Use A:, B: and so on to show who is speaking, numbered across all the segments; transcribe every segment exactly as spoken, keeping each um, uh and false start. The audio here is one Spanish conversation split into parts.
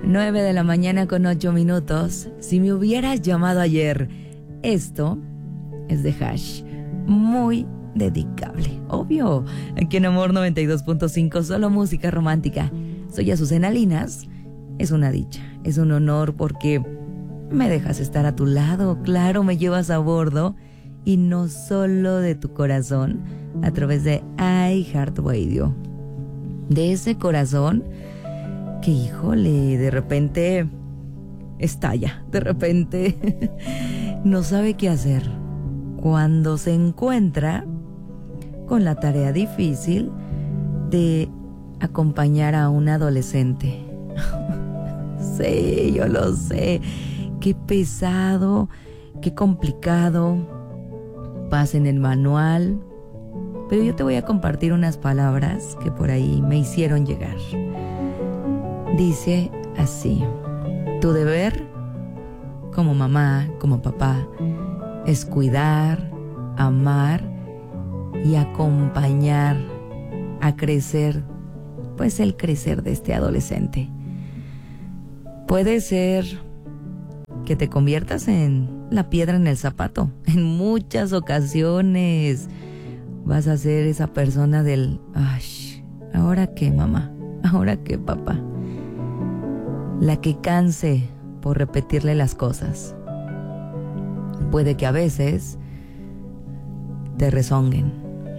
A: nueve de la mañana con ocho minutos. Si me hubieras llamado ayer. Esto es de Hash. Muy dedicable, obvio. Aquí en Amor noventa y dos punto cinco, solo música romántica. Soy Azucena Linas. Es una dicha, es un honor porque me dejas estar a tu lado. Claro, me llevas a bordo. Y no solo de tu corazón, a través de iHeartRadio. De ese corazón que, híjole, de repente estalla, de repente no sabe qué hacer cuando se encuentra con la tarea difícil de acompañar a un adolescente. Sí, yo lo sé, qué pesado, qué complicado. Pasa en el manual, pero yo te voy a compartir unas palabras que por ahí me hicieron llegar. Dice así: tu deber como mamá, como papá, es cuidar, amar y acompañar a crecer, pues el crecer de este adolescente. Puede ser que te conviertas en la piedra en el zapato. En muchas ocasiones vas a ser esa persona del ay, ¿ahora qué, mamá? ¿Ahora qué, papá? La que canse por repetirle las cosas. Puede que a veces te rezonguen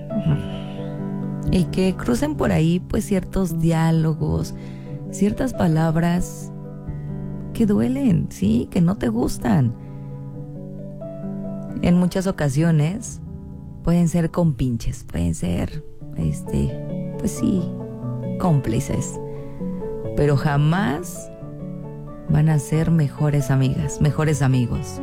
A: y que crucen por ahí pues ciertos diálogos, ciertas palabras que duelen, sí, que no te gustan. En muchas ocasiones pueden ser compinches, pueden ser, este, pues sí, cómplices, pero jamás van a ser mejores amigas, mejores amigos.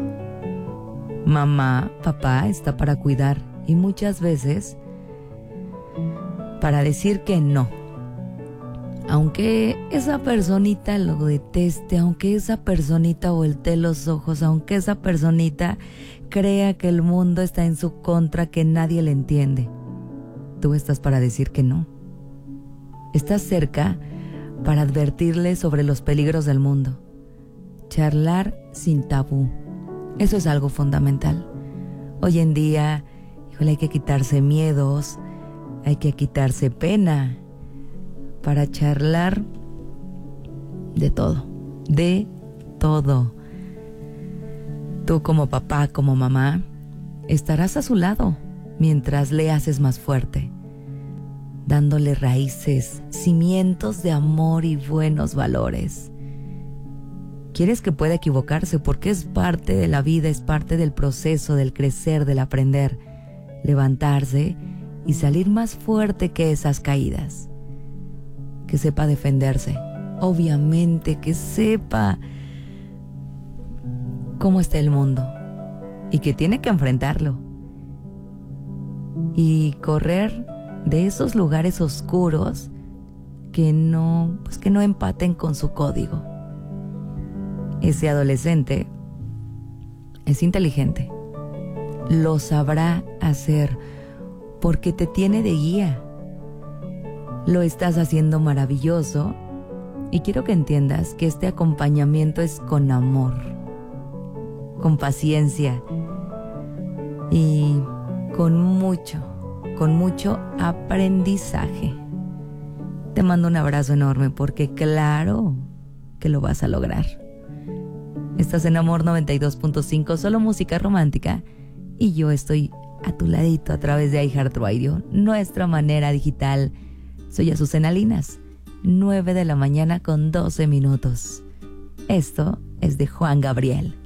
A: Mamá, papá está para cuidar y muchas veces para decir que no. Aunque esa personita lo deteste, aunque esa personita voltee los ojos, aunque esa personita crea que el mundo está en su contra, que nadie le entiende, tú estás para decir que no. Estás cerca para advertirle sobre los peligros del mundo. Charlar sin tabú. Eso es algo fundamental. Hoy en día, híjole, hay que quitarse miedos, hay que quitarse pena para charlar de todo, de todo. Tú como papá, como mamá, estarás a su lado mientras le haces más fuerte, dándole raíces, cimientos de amor y buenos valores. Quieres que pueda equivocarse porque es parte de la vida, es parte del proceso, del crecer, del aprender, levantarse y salir más fuerte que esas caídas. Que sepa defenderse, obviamente que sepa cómo está el mundo y que tiene que enfrentarlo y correr de esos lugares oscuros que no, pues que no empaten con su código. Ese adolescente es inteligente, lo sabrá hacer porque te tiene de guía. Lo estás haciendo maravilloso y quiero que entiendas que este acompañamiento es con amor, con paciencia y con mucho, con mucho aprendizaje. Te mando un abrazo enorme porque claro que lo vas a lograr. Estás en Amor noventa y dos punto cinco, solo música romántica, y yo estoy a tu ladito a través de iHeartRadio, nuestra manera digital. Soy Azucena Linas, nueve de la mañana con doce minutos. Esto es de Juan Gabriel.